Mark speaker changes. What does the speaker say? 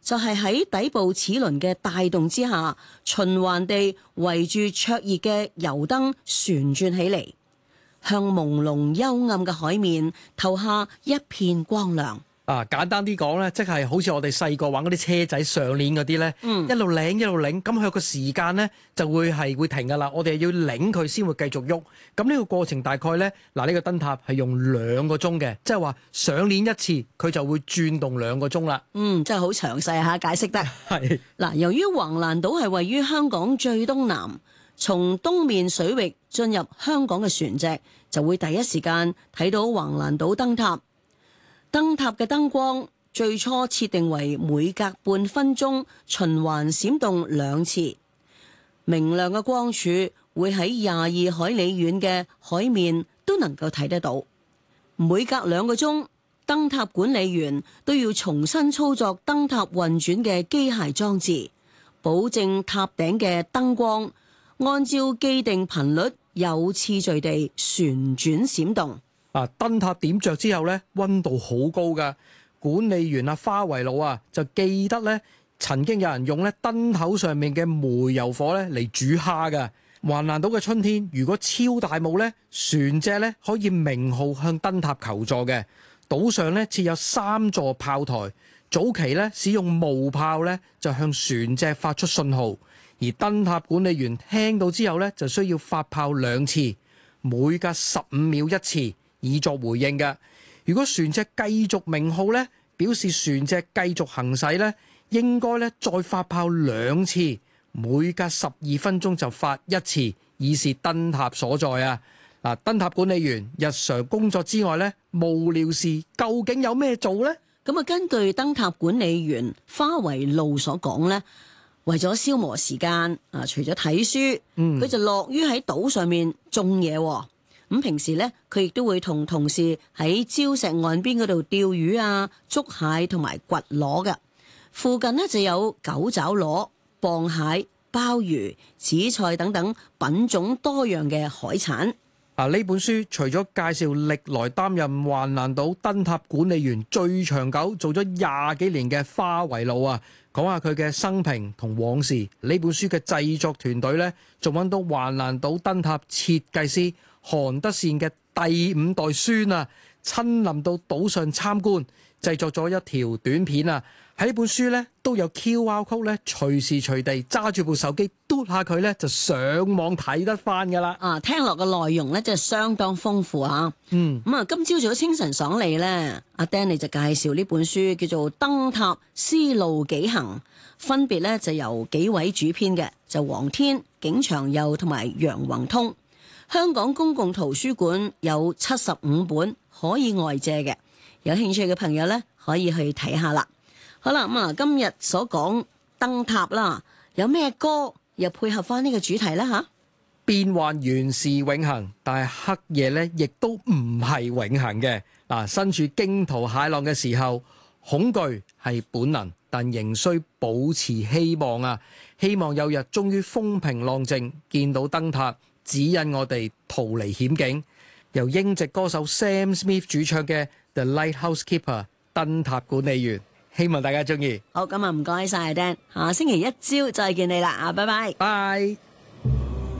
Speaker 1: 就係喺底部齒輪嘅帶動之下，循環地圍住灼熱嘅油燈旋轉起嚟，向朦朧幽暗嘅海面投下一片光亮。
Speaker 2: 簡單啲講咧，即係好似我哋細個玩嗰啲車仔上鏈嗰啲咧，一路擰一路擰，咁佢個時間咧就會停噶啦。我哋要擰佢先會繼續喐。咁呢個過程大概咧，呢個燈塔係用2個鐘嘅，即係話上鏈一次佢就會轉動2個鐘啦。
Speaker 1: 真係好詳細嚇，解釋得。
Speaker 2: 係
Speaker 1: 嗱，由於橫瀾島係位於香港最東南，從東面水域進入香港嘅船隻就會第一時間睇到橫瀾島燈塔。燈塔嘅燈光最初設定為每隔半分鐘循環閃動2次，明亮嘅光柱會喺22海里遠嘅海面都能夠睇得到。每隔2個鐘，燈塔管理員都要重新操作燈塔運轉嘅機械裝置，保證塔頂嘅燈光按照既定頻率有次序地旋轉閃動。
Speaker 2: 燈塔點着之後咧，溫度好高噶。管理員花圍魯就記得咧，曾經有人用咧燈頭上面嘅煤油火咧嚟煮蝦噶。橫瀾島嘅春天，如果超大霧咧，船隻咧可以鳴號向燈塔求助嘅。島上咧設有3座炮台，早期咧使用霧炮咧就向船隻發出信號，而燈塔管理員聽到之後咧就需要發炮2次，每隔15秒1次。以作回應嘅。如果船隻繼續鳴號咧，表示船隻繼續行駛咧，應該咧再發炮2次，每隔12分鐘就發1次，以示燈塔所在啊。燈塔管理員日常工作之外咧，無聊時究竟有咩做呢？
Speaker 1: 咁根據燈塔管理員花圍路所講咧，為咗消磨時間除咗睇書，佢就樂於喺島上面種嘢。咁平時咧，佢亦都會同同事喺礁石岸邊嗰度釣魚捉蟹同埋掘螺嘅。附近呢就有九爪螺、蚌蟹、鮑魚、紫菜等等品種多樣嘅海產。
Speaker 2: 呢本書除咗介紹歷來擔任橫瀾島燈塔管理員最長久、做咗20幾年嘅花圍魯講下佢嘅生平同往事。呢本書嘅製作團隊咧，仲揾到橫瀾島燈塔設計師韓德善嘅第5代孫親臨到島上參觀，製作咗一條短片喺呢本書咧都有 QR code 咧，隨時隨地揸住部手機嘟下佢咧就上網睇得翻噶啦。
Speaker 1: 聽落嘅內容咧真係相當豐富今朝早清晨爽利咧，阿 Danny 就介紹呢本書叫做《燈塔絲路幾行》，分別咧就由幾位主編嘅，就黃天、景長佑同埋楊宏通。香港公共圖書館有75本可以外借嘅，有興趣嘅朋友咧可以去睇下啦。好啦，今日所講燈塔啦，有咩歌又配合翻呢個主題呢？
Speaker 2: 變幻原是永恆，但係黑夜咧亦都唔係永恆嘅。身處驚濤駭浪嘅時候，恐懼係本能，但仍需保持希望希望有日終於風平浪靜，見到燈塔指引我哋逃離險境。由英籍歌手 Sam Smith 主唱嘅 The Lighthouse Keeper 燈塔管理員，希望大家中意。
Speaker 1: 好，咁唔該晒 Dan，下星期一朝再見你啦，拜拜。
Speaker 2: 拜。